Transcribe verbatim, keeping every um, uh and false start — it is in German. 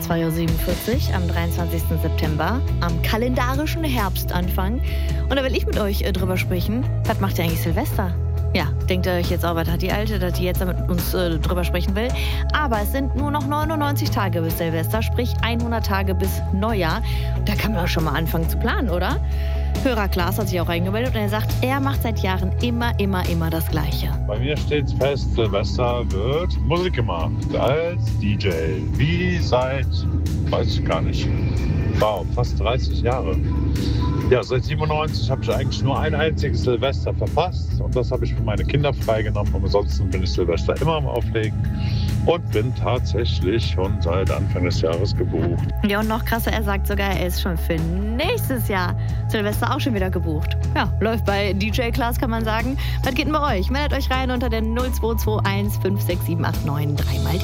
zwei Uhr siebenundvierzig am dreiundzwanzigsten September, am kalendarischen Herbstanfang. Und da will ich mit euch äh, drüber sprechen, was macht ihr eigentlich Silvester? Ja, denkt ihr euch jetzt auch, was hat die Alte, dass die jetzt mit uns äh, drüber sprechen will. Aber es sind nur noch neunundneunzig Tage bis Silvester, sprich hundert Tage bis Neujahr. Da kann man auch schon mal anfangen zu planen, oder? Hörer Klaas hat sich auch reingemeldet und er sagt, er macht seit Jahren immer, immer, immer das Gleiche. Bei mir steht fest, Silvester wird Musik gemacht als D J. Wie seit, weiß ich gar nicht, wow, fast dreißig Jahre. Ja, seit siebenundneunzig habe ich eigentlich nur ein einziges Silvester verpasst und das habe ich für meine Kinder freigenommen. Und ansonsten bin ich Silvester immer am Auflegen und bin tatsächlich schon seit Anfang des Jahres gebucht. Ja, und noch krasser, er sagt sogar, er ist schon für nächstes Jahr Silvester auch schon wieder gebucht. Ja, läuft bei D J Klaas, kann man sagen. Was geht denn bei euch? Meldet euch rein unter der null zwei zwei eins fünf sechs sieben acht neun drei mal die